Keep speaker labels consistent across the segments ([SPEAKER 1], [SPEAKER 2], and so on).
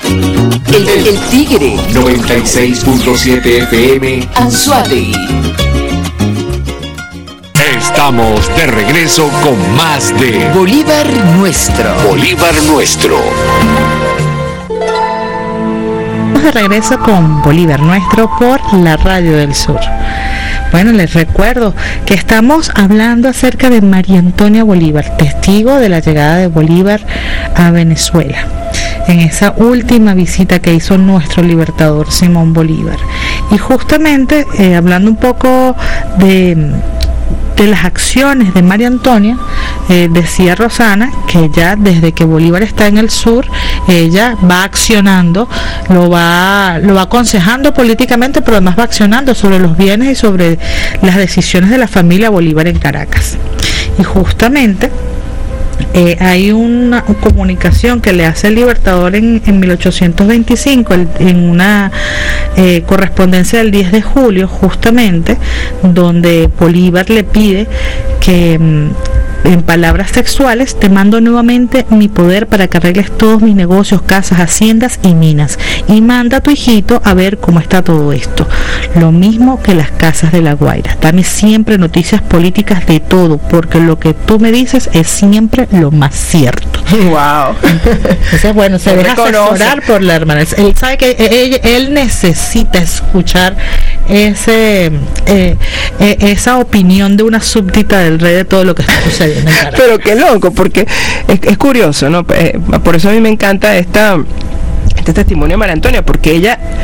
[SPEAKER 1] El Tigre 96.7 FM Anzoátegui. Estamos de regreso con más de Bolívar Nuestro. Bolívar Nuestro.
[SPEAKER 2] Estamos de regreso con Bolívar Nuestro por la Radio del Sur. Bueno, les recuerdo que estamos hablando acerca de María Antonia Bolívar, testigo de la llegada de Bolívar a Venezuela, en esa última visita que hizo nuestro libertador Simón Bolívar. Y justamente hablando un poco de las acciones de María Antonia, decía Rosana que ya desde que Bolívar está en el sur, ella va accionando, lo va aconsejando políticamente, pero además va accionando sobre los bienes y sobre las decisiones de la familia Bolívar en Caracas. Y justamente hay una comunicación que le hace el Libertador en 1825, en una correspondencia del 10 de julio, justamente, donde Bolívar le pide que, en palabras textuales, te mando nuevamente mi poder para que arregles todos mis negocios, casas, haciendas y minas, y manda a tu hijito a ver cómo está todo esto, lo mismo que las casas de La Guaira. Dame siempre noticias políticas de todo, porque lo que tú me dices es siempre lo más cierto.
[SPEAKER 3] Wow.
[SPEAKER 2] Entonces, bueno, se deja asesorar por la hermana. Él sabe que él necesita escuchar esa opinión de una súbdita del rey de todo lo que está sucediendo en Caracas.
[SPEAKER 3] Pero qué loco, porque es curioso, ¿no? Por eso a mí me encanta este testimonio de María Antonia, porque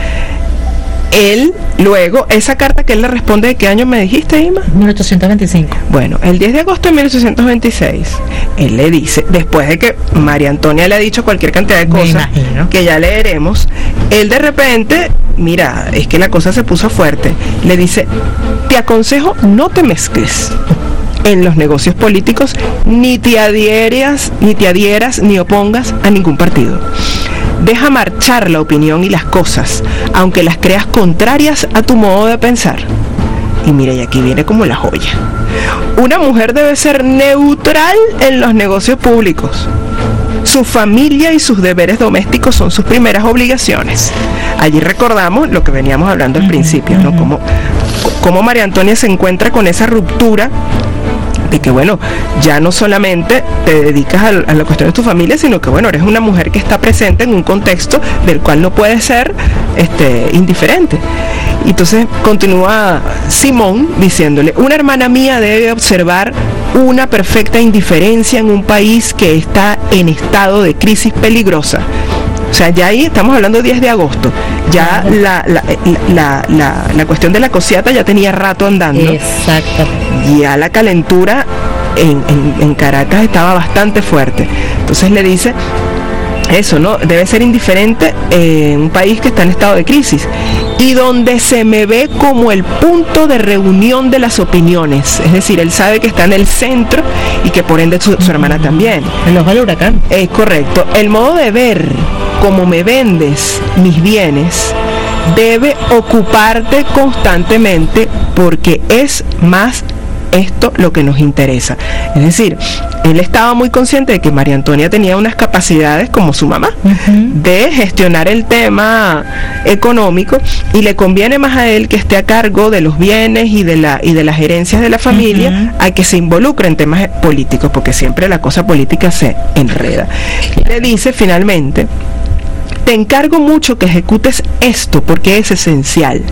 [SPEAKER 3] él luego, esa carta que él le responde, ¿de qué año me dijiste, Ima?
[SPEAKER 2] 1825.
[SPEAKER 3] Bueno, el 10 de agosto de 1826, él le dice, después de que María Antonia le ha dicho cualquier cantidad de cosas que ya leeremos, él de repente, mira, es que la cosa se puso fuerte, le dice, te aconsejo no te mezcles en los negocios políticos, ni te adhieras ni opongas a ningún partido. Deja marchar la opinión y las cosas, aunque las creas contrarias a tu modo de pensar. Y mira, y aquí viene como la joya. Una mujer debe ser neutral en los negocios públicos. Su familia y sus deberes domésticos son sus primeras obligaciones. Allí recordamos lo que veníamos hablando al principio, ¿no? Cómo María Antonia se encuentra con esa ruptura de que, bueno, ya no solamente te dedicas a la cuestión de tu familia, sino que, bueno, eres una mujer que está presente en un contexto del cual no puedes ser indiferente. Y entonces continúa Simón diciéndole, una hermana mía debe observar una perfecta indiferencia en un país que está en estado de crisis peligrosa. O sea, ya ahí estamos hablando 10 de agosto. Ya la cuestión de la cosiata ya tenía rato andando.
[SPEAKER 2] Exactamente.
[SPEAKER 3] Ya la calentura en Caracas estaba bastante fuerte. Entonces le dice eso, ¿no? Debe ser indiferente en un país que está en estado de crisis y donde se me ve como el punto de reunión de las opiniones. Es decir, él sabe que está en el centro y que por ende su hermana también.
[SPEAKER 2] El ojo del huracán.
[SPEAKER 3] Es correcto. El modo de ver cómo me vendes mis bienes debe ocuparte constantemente, porque es más esto lo que nos interesa. Es decir, él estaba muy consciente de que María Antonia tenía unas capacidades como su mamá de gestionar el tema económico, y le conviene más a él que esté a cargo de los bienes y de las herencias de la familia a que se involucre en temas políticos, porque siempre la cosa política se enreda. Le dice finalmente, te encargo mucho que ejecutes esto porque es esencial.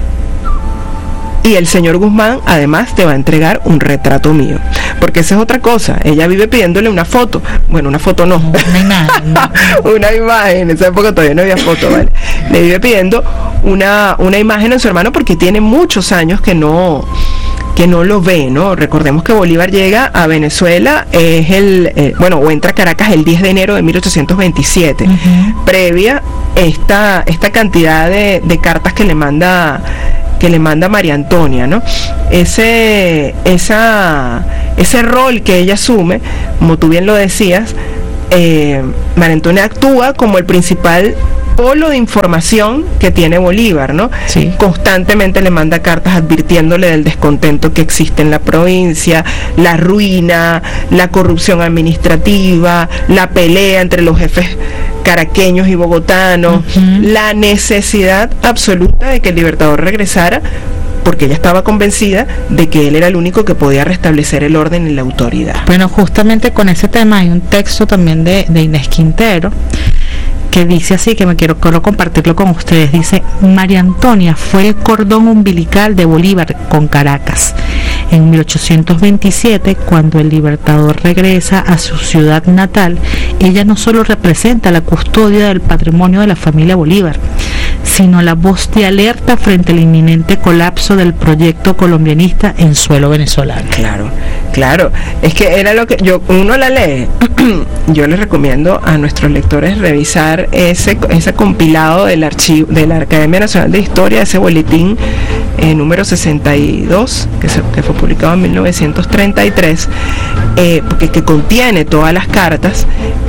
[SPEAKER 3] Y el señor Guzmán además te va a entregar un retrato mío, porque esa es otra cosa. Ella vive pidiéndole una foto. Bueno, una foto no, una imagen. En esa época todavía no había foto, ¿vale? Le vive pidiendo una imagen a su hermano, porque tiene muchos años que no lo ve, ¿no? Recordemos que Bolívar llega a Venezuela, o entra a Caracas el 10 de enero de 1827, previa esta cantidad de cartas que le manda María Antonia, ¿no? Ese rol que ella asume, como tú bien lo decías, María Antonia actúa como el principal polo de información que tiene Bolívar, ¿no?
[SPEAKER 2] Sí.
[SPEAKER 3] Constantemente le manda cartas advirtiéndole del descontento que existe en la provincia, la ruina, la corrupción administrativa, la pelea entre los jefes caraqueños y bogotanos, la necesidad absoluta de que el Libertador regresara, porque ella estaba convencida de que él era el único que podía restablecer el orden y la autoridad.
[SPEAKER 2] Bueno, justamente con ese tema hay un texto también de Inés Quintero que dice así, que quiero compartirlo con ustedes. Dice: María Antonia fue el cordón umbilical de Bolívar con Caracas. En 1827, cuando el Libertador regresa a su ciudad natal, ella no solo representa la custodia del patrimonio de la familia Bolívar, sino la voz de alerta frente al inminente colapso del proyecto colombianista en suelo venezolano.
[SPEAKER 3] Claro, es que era lo que uno la lee. Yo les recomiendo a nuestros lectores revisar ese compilado del archivo de la Academia Nacional de Historia, ese boletín número 62, que fue publicado en 1933, porque que contiene todas las cartas,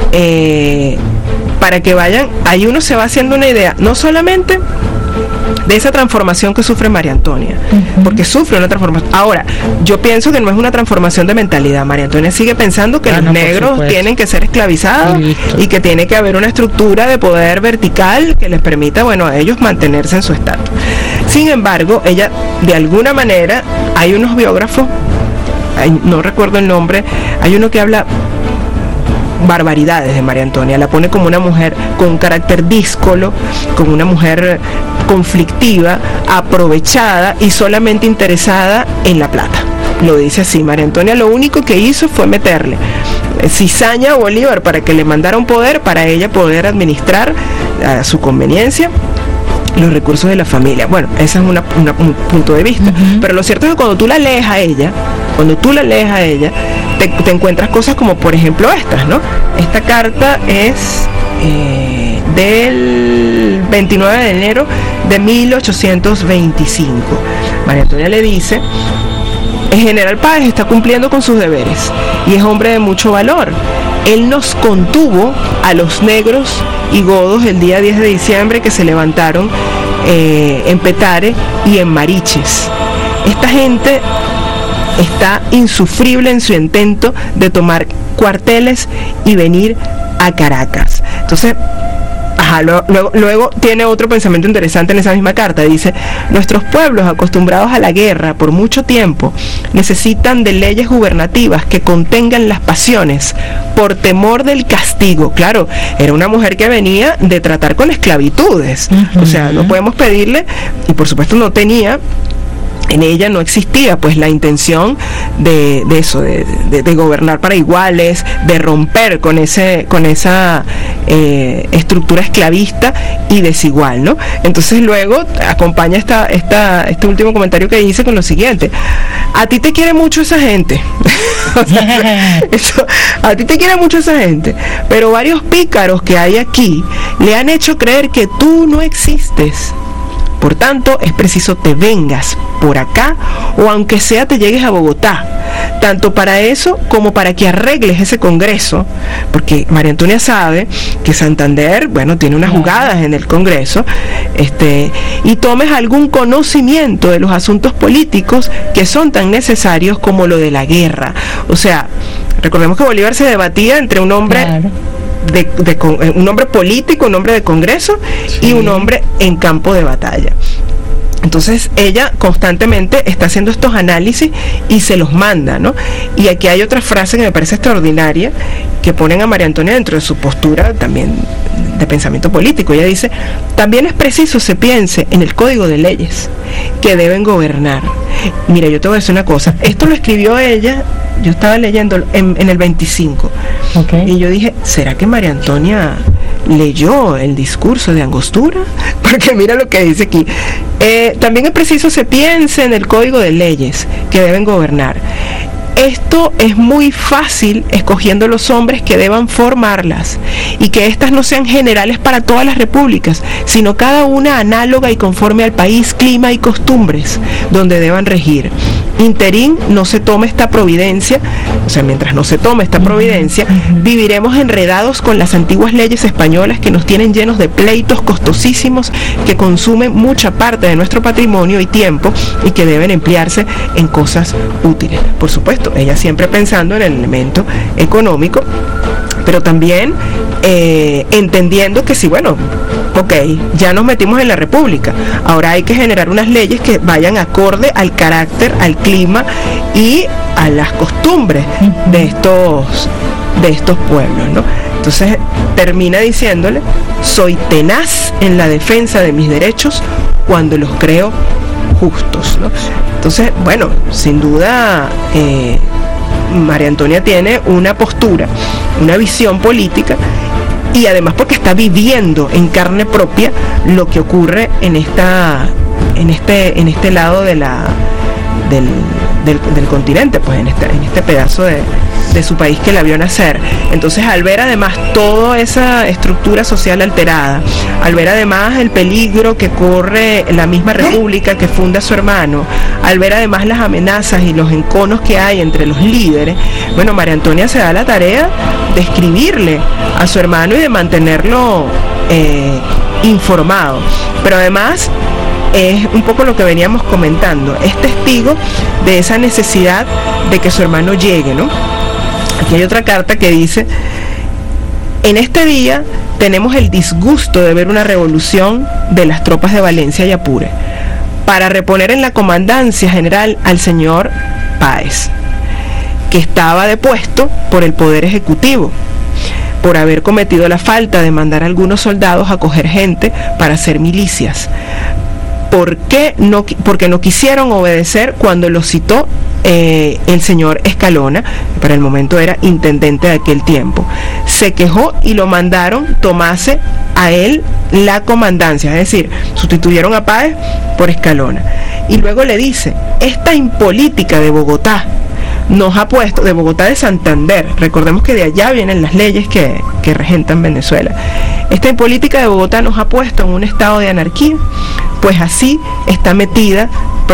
[SPEAKER 3] para que vayan, ahí uno se va haciendo una idea, no solamente de esa transformación que sufre María Antonia, porque sufre una transformación. Ahora, yo pienso que no es una transformación de mentalidad. María Antonia sigue pensando que los negros tienen que ser esclavizados y que tiene que haber una estructura de poder vertical que les permita, bueno, a ellos mantenerse en su estatus. Sin embargo, ella, de alguna manera, hay unos biógrafos, no recuerdo el nombre, hay uno que habla barbaridades de María Antonia, la pone como una mujer con un carácter díscolo, como una mujer conflictiva, aprovechada y solamente interesada en la plata. Lo dice así: María Antonia lo único que hizo fue meterle cizaña a Bolívar para que le mandara un poder para ella poder administrar a su conveniencia los recursos de la familia. Bueno, ese es un punto de vista, pero lo cierto es que cuando tú la lees a ella, te encuentras cosas como, por ejemplo, estas, ¿no? Esta carta es del 29 de enero de 1825. María Antonia le dice: el general Páez está cumpliendo con sus deberes y es hombre de mucho valor. Él nos contuvo a los negros y godos el día 10 de diciembre que se levantaron en Petare y en Mariches. Esta gente está insufrible en su intento de tomar cuarteles y venir a Caracas. Entonces, luego tiene otro pensamiento interesante en esa misma carta. Dice: nuestros pueblos, acostumbrados a la guerra por mucho tiempo, necesitan de leyes gubernativas que contengan las pasiones por temor del castigo. Claro, era una mujer que venía de tratar con esclavitudes. O sea, no podemos pedirle, y por supuesto no tenía, en ella no existía pues la intención de eso, de gobernar para iguales, de romper con esa estructura esclavista y desigual, ¿no? Entonces luego acompaña este último comentario que dice con lo siguiente: a ti te quiere mucho esa gente. O sea, a ti te quiere mucho esa gente, pero varios pícaros que hay aquí le han hecho creer que tú no existes. Por tanto, es preciso te vengas por acá, o aunque sea te llegues a Bogotá, tanto para eso como para que arregles ese Congreso, porque María Antonia sabe que Santander, bueno, tiene unas jugadas en el Congreso, y tomes algún conocimiento de los asuntos políticos que son tan necesarios como lo de la guerra. O sea, recordemos que Bolívar se debatía entre un hombre... Claro. Un hombre político, un hombre de Congreso, sí, y un hombre en campo de batalla. Entonces ella constantemente está haciendo estos análisis y se los manda, ¿no? Y aquí hay otra frase que me parece extraordinaria, que ponen a María Antonia dentro de su postura también de pensamiento político. Ella dice: también es preciso se piense en el código de leyes que deben gobernar. Mira, yo te voy a decir una cosa, esto lo escribió ella, yo estaba leyendo en el 25, y yo dije: ¿será que María Antonia leyó el discurso de Angostura? Porque mira lo que dice aquí: también es preciso se piense en el código de leyes que deben gobernar. Esto es muy fácil escogiendo los hombres que deban formarlas, y que éstas no sean generales para todas las repúblicas, sino cada una análoga y conforme al país, clima y costumbres donde deban regir. interín no se tome esta providencia, o sea, mientras no se tome esta providencia, viviremos enredados con las antiguas leyes españolas que nos tienen llenos de pleitos costosísimos que consumen mucha parte de nuestro patrimonio y tiempo y que deben emplearse en cosas útiles. Por supuesto, ella siempre pensando en el elemento económico, pero también entendiendo que sí, bueno, ok, ya nos metimos en la República, ahora hay que generar unas leyes que vayan acorde al carácter, al clima y a las costumbres de estos pueblos, ¿no? Entonces termina diciéndole: soy tenaz en la defensa de mis derechos cuando los creo justos, ¿no? Entonces, bueno, sin duda María Antonia tiene una postura, una visión política, y además porque está viviendo en carne propia lo que ocurre en este lado de del continente, pues en este pedazo de su país que la vio nacer. Entonces, al ver además toda esa estructura social alterada, al ver además el peligro que corre la misma república que funda su hermano, al ver además las amenazas y los enconos que hay entre los líderes, bueno, María Antonia se da la tarea de escribirle a su hermano y de mantenerlo informado. Pero además es un poco lo que veníamos comentando, es testigo de esa necesidad de que su hermano llegue, ¿no? Aquí hay otra carta que dice: en este día tenemos el disgusto de ver una revolución de las tropas de Valencia y Apure para reponer en la comandancia general al señor Páez, que estaba depuesto por el Poder Ejecutivo por haber cometido la falta de mandar a algunos soldados a coger gente para hacer milicias. Porque no quisieron obedecer cuando lo citó el señor Escalona, que para el momento era intendente de aquel tiempo. Se quejó y lo mandaron tomase a él la comandancia, es decir, sustituyeron a Páez por Escalona. Y luego le dice: esta impolítica de Bogotá nos ha puesto, de Bogotá de Santander, recordemos que de allá vienen las leyes que regentan Venezuela, esta impolítica de Bogotá nos ha puesto en un estado de anarquía, pues así está medida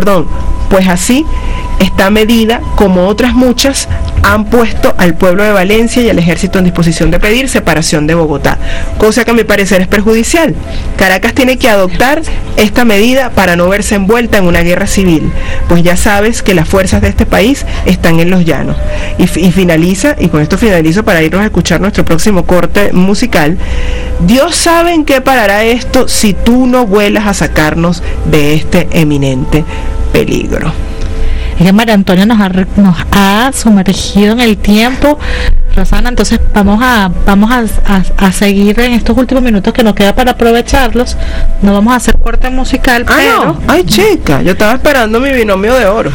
[SPEAKER 3] como otras muchas han puesto al pueblo de Valencia y al ejército en disposición de pedir separación de Bogotá, cosa que a mi parecer es perjudicial. Caracas tiene que adoptar esta medida para no verse envuelta en una guerra civil, pues ya sabes que las fuerzas de este país están en los llanos. Y finaliza, y con esto finalizo para irnos a escuchar nuestro próximo corte musical: Dios sabe en qué parará esto si tú no vuelas a sacarnos de este eminente peligro.
[SPEAKER 2] Es que María Antonia nos ha sumergido en el tiempo, Rosana. Entonces vamos a seguir en estos últimos minutos que nos queda para aprovecharlos. No vamos a hacer corte musical, pero...
[SPEAKER 3] No. Ay, chica, yo estaba esperando mi binomio de oro.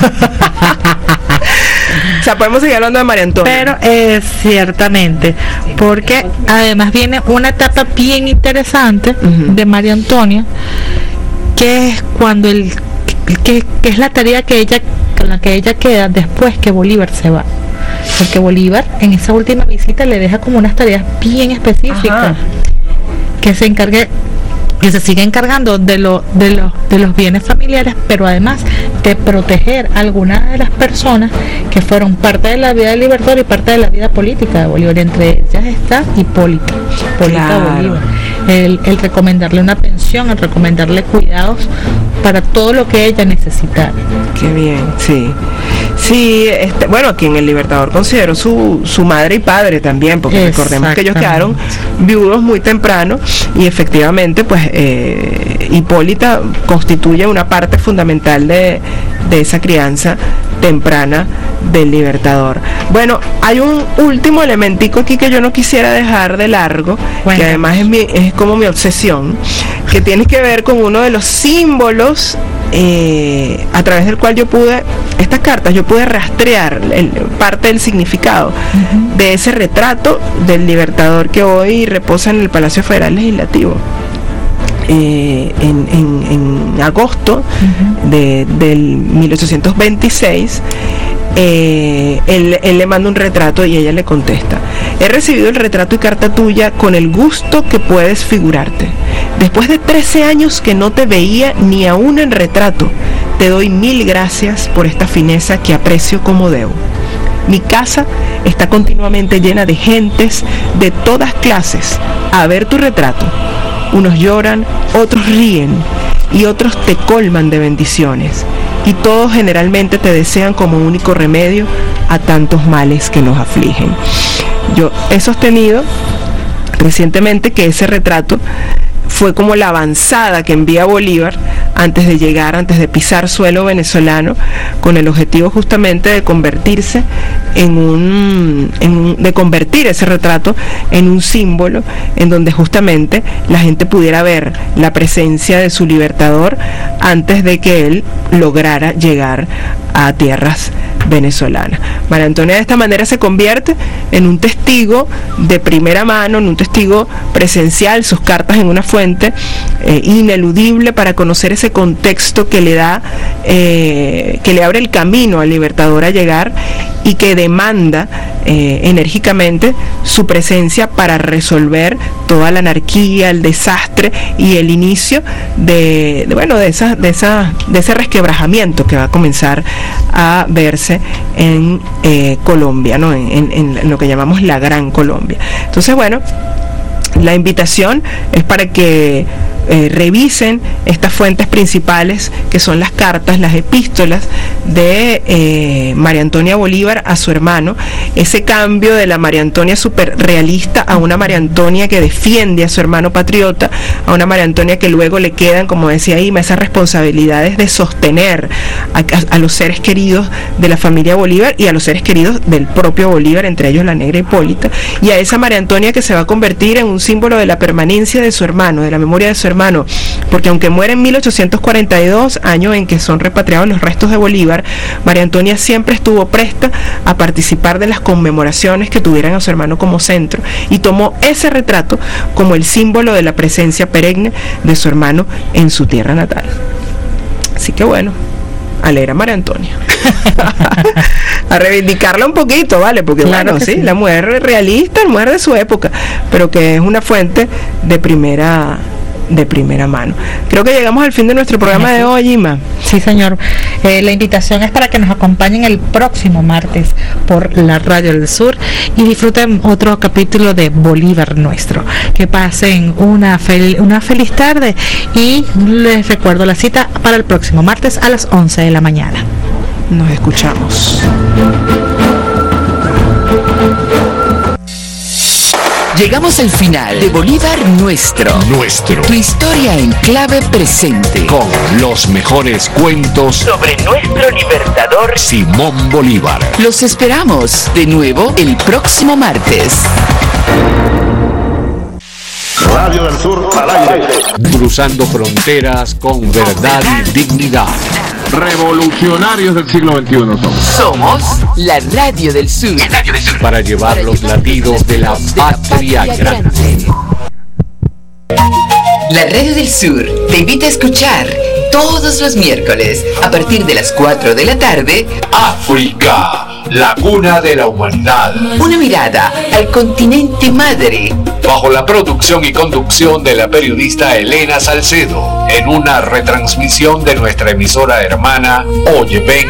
[SPEAKER 3] O sea, podemos seguir hablando de María Antonia.
[SPEAKER 2] Pero ciertamente, porque además viene una etapa bien interesante de María Antonia, que es cuando que es la tarea con la que ella queda después que Bolívar se va, porque Bolívar en esa última visita le deja como unas tareas bien específicas. Que se sigue encargando de los bienes familiares, pero además de proteger a algunas de las personas que fueron parte de la vida de Libertador y parte de la vida política de Bolívar. Entre ellas está Hipólita Bolívar. El recomendarle una pensión, el recomendarle cuidados para todo lo que ella necesitara.
[SPEAKER 3] Qué bien, sí. Sí, bueno, a quien el Libertador consideró su madre y padre también, porque recordemos que ellos quedaron viudos muy temprano, y efectivamente pues Hipólita constituye una parte fundamental de esa crianza temprana del Libertador. Bueno, hay un último elementico aquí que yo no quisiera dejar de largo, que además es como mi obsesión, que tiene que ver con uno de los símbolos a través del cual yo pude rastrear parte del significado de ese retrato del Libertador que hoy reposa en el Palacio Federal Legislativo. En agosto del 1826, él le manda un retrato y ella le contesta: he recibido el retrato y carta tuya con el gusto que puedes figurarte. Después de 13 años que no te veía ni aún en retrato, te doy 1000 gracias por esta fineza que aprecio como debo. Mi casa está continuamente llena de gentes de todas clases a ver tu retrato. Unos lloran, otros ríen y otros te colman de bendiciones. Y todos generalmente te desean como único remedio a tantos males que nos afligen. Yo he sostenido recientemente que ese retrato fue como la avanzada que envía Bolívar antes de pisar suelo venezolano, con el objetivo justamente de convertirse de convertir ese retrato en un símbolo en donde justamente la gente pudiera ver la presencia de su libertador antes de que él lograra llegar a tierras venezolanas. María Antonia de esta manera se convierte en un testigo de primera mano, en un testigo presencial, sus cartas en una fuente ineludible para conocer ese contexto que le da, que le abre el camino al libertador a llegar y que demanda enérgicamente su presencia para resolver toda la anarquía, el desastre y el inicio de ese resquebrajamiento que va a comenzar a verse en Colombia, ¿no? En lo que llamamos la Gran Colombia. Entonces, bueno, la invitación es para que revisen estas fuentes principales, que son las cartas, las epístolas de María Antonia Bolívar a su hermano, ese cambio de la María Antonia super realista a una María Antonia que defiende a su hermano patriota, a una María Antonia que luego le quedan, como decía Ima, esas responsabilidades de sostener a los seres queridos de la familia Bolívar y a los seres queridos del propio Bolívar, entre ellos la negra Hipólita, y a esa María Antonia que se va a convertir en un símbolo de la permanencia de su hermano, de la memoria de su hermano, porque aunque muere en 1842, año en que son repatriados los restos de Bolívar, María Antonia siempre estuvo presta a participar de las conmemoraciones que tuvieran a su hermano como centro, y tomó ese retrato como el símbolo de la presencia perenne de su hermano en su tierra natal. Así que bueno, a leer a María Antonia. A reivindicarla un poquito, ¿vale? Porque claro, bueno, sí, la mujer realista, la mujer de su época, pero que es una fuente de primera mano. Creo que llegamos al fin de nuestro programa de hoy, Ima.
[SPEAKER 2] Sí, señor. La invitación es para que nos acompañen el próximo martes por la Radio del Sur y disfruten otro capítulo de Bolívar Nuestro. Que pasen una feliz tarde y les recuerdo la cita para el próximo martes a las 11 de la mañana.
[SPEAKER 3] Nos escuchamos.
[SPEAKER 1] Llegamos al final de Bolívar Nuestro. Tu historia en clave presente. Con los mejores cuentos sobre nuestro libertador Simón Bolívar. Los esperamos de nuevo el próximo martes.
[SPEAKER 4] Radio del Sur al aire.
[SPEAKER 1] Cruzando fronteras con verdad y dignidad.
[SPEAKER 4] Revolucionarios del siglo XXI
[SPEAKER 1] Somos la Radio del Sur. Para llevar los latidos de la patria grande. La Radio del Sur te invita a escuchar todos los miércoles a partir de las 4 de la tarde
[SPEAKER 5] África, la cuna de la humanidad.
[SPEAKER 1] Una mirada al continente madre.
[SPEAKER 5] Bajo la producción y conducción de la periodista Elena Salcedo, en una retransmisión de nuestra emisora hermana Oyeven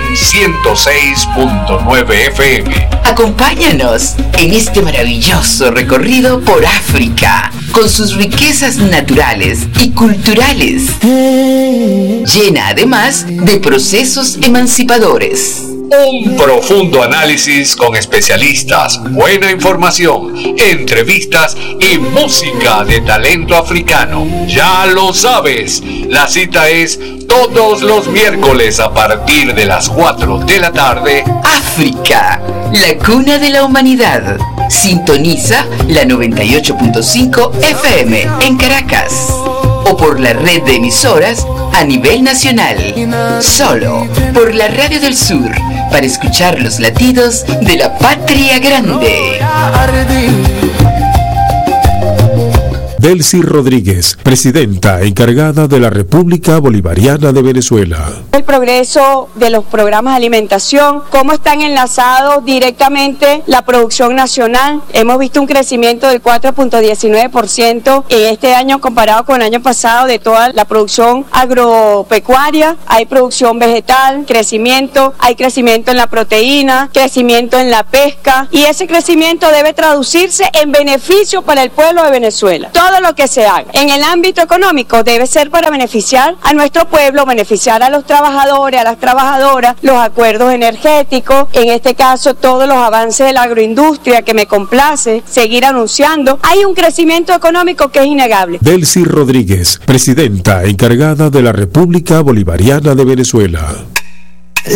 [SPEAKER 5] 106.9 FM.
[SPEAKER 1] Acompáñanos en este maravilloso recorrido por África, con sus riquezas naturales y culturales, llena además de procesos emancipadores.
[SPEAKER 5] Un profundo análisis con especialistas, buena información, entrevistas y música de talento africano. Ya lo sabes, la cita es todos los miércoles a partir de las 4 de la tarde.
[SPEAKER 1] África, la cuna de la humanidad. Sintoniza la 98.5 FM en Caracas o por la red de emisoras a nivel nacional. Solo por la Radio del Sur, para escuchar los latidos de la patria grande.
[SPEAKER 6] Delcy Rodríguez, presidenta encargada de la República Bolivariana de Venezuela.
[SPEAKER 7] El progreso de los programas de alimentación, cómo están enlazados directamente la producción nacional. Hemos visto un crecimiento del 4.19% en este año comparado con el año pasado de toda la producción agropecuaria. Hay producción vegetal, crecimiento, hay crecimiento en la proteína, crecimiento en la pesca, y ese crecimiento debe traducirse en beneficio para el pueblo de Venezuela. Todo lo que se haga en el ámbito económico debe ser para beneficiar a nuestro pueblo, beneficiar a los trabajadores, a las trabajadoras, los acuerdos energéticos, en este caso todos los avances de la agroindustria, que me complace seguir anunciando. Hay un crecimiento económico que es innegable.
[SPEAKER 6] Delcy Rodríguez, presidenta encargada de la República Bolivariana de Venezuela.